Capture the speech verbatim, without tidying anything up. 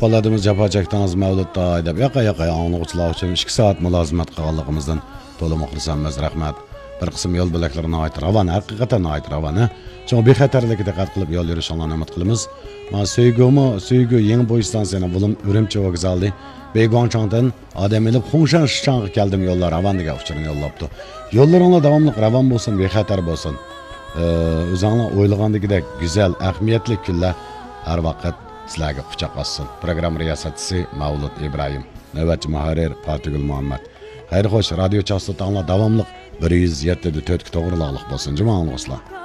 qoladimiz jafo chekdingiz Mavludda deb yoqa yoqa anglag'uchilar uchun ikki soat mulozimat qilganligimizdan to'liq muxlisamiz rahmat. Bir qism yo'l bo'laklarini ayt ravon, haqiqatan ayt ravona. Çünkü bexatarlikka diqqat qilib yo'l yurishinglarni umid qilamiz. Mana Söygümi, Söygü yangi poyezd stansiyasini bulim Urumchi vokzali Beygongchangdan odam elib Xongshan Shichangga keldim yo'llar ravon degan uchurini yo'llabdi. Yo'llaringlar davomli ravon bo'lsin, bexatar bo'lsin. O'zinglar o'ylagandagidek go'zal, ahamiyatli kunlar har vaqt sizlarga quchoq ochsin. Program riyosatchisi Mavlud Ibrohim, navbatchi muharrir Fatihul Muhammad. Xayr xo'sh, radio chastotanglar davomli bir yuz yetti nuqta to'rt to'g'rilik bo'lsin, jumonglar.